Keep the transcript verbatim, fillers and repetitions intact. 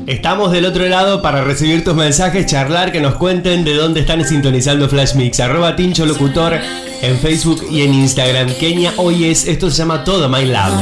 Estamos del otro lado para recibir tus mensajes, charlar, que nos cuenten de dónde están sintonizando Flash Mix. Arroba Tincho Locutor en Facebook y en Instagram. Kenia, hoy es, esto se llama Todo My Love.